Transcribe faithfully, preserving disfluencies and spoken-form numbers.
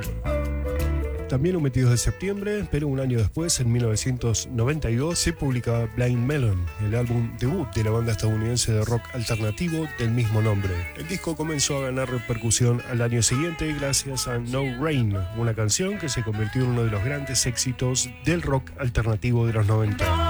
También un veintidós de septiembre, pero un año después, en mil novecientos noventa y dos, se publicaba Blind Melon, el álbum debut de la banda estadounidense de rock alternativo del mismo nombre. El disco comenzó a ganar repercusión al año siguiente gracias a No Rain, una canción que se convirtió en uno de los grandes éxitos del rock alternativo de los noventa.